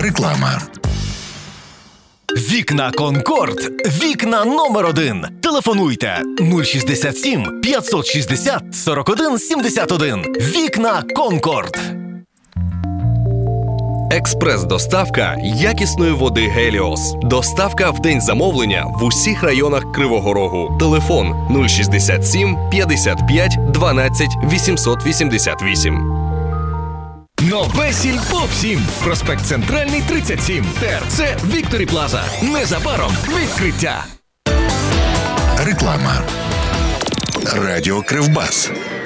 Реклама. Вікна Конкорд. Вікна номер 1. Телефонуйте 067 560 41 71. Вікна Конкорд. Експрес-доставка якісної води Геліос. Доставка в день замовлення в усіх районах Кривого Рогу. Телефон 067 55 12 888. Нове Сільпо всім. Проспект Центральний, 37. ТРЦ Вікторі Плаза. Незабаром відкриття. Реклама. Радіо Кривбас.